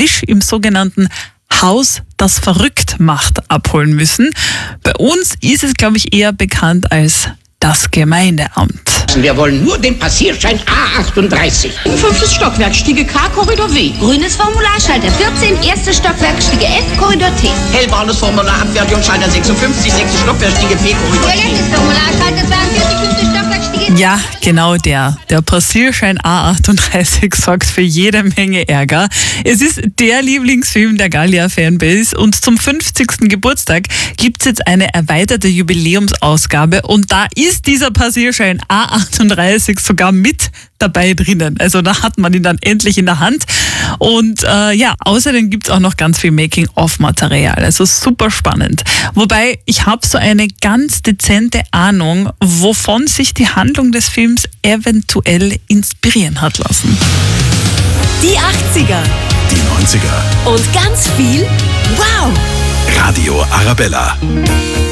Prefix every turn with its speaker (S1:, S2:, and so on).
S1: frisch im sogenannten Haus, das verrückt macht, abholen müssen. Bei uns ist es, glaube ich, eher bekannt als das Gemeindeamt.
S2: Wir wollen nur den Passierschein A38.
S3: 5. Stockwerk, Stiege K, Korridor W.
S4: Grünes Formularschalter 14, 1. Stockwerk, Stiege F, Korridor T.
S3: Hellbraunes Formular, Abfertigungsschalter 56, 6. Stockwerk, Stiege P, Korridor T.
S4: Violettes Formularschalter 42, 5. Stockwerk, Stiege T.
S1: Ja, genau der Passierschein A38 sorgt für jede Menge Ärger. Es ist der Lieblingsfilm der Gallia-Fanbase und zum 50. Geburtstag gibt es jetzt eine erweiterte Jubiläumsausgabe und da ist dieser Passierschein A38 sogar mit dabei drinnen. Also da hat man ihn dann endlich in der Hand. Und außerdem gibt es auch noch ganz viel Making-of-Material. Also super spannend. Wobei, ich habe so eine ganz dezente Ahnung, wovon sich die Handlung des Films eventuell inspirieren hat lassen.
S5: Die 80er.
S6: Die 90er.
S5: Und ganz viel Wow!
S6: Radio Arabella.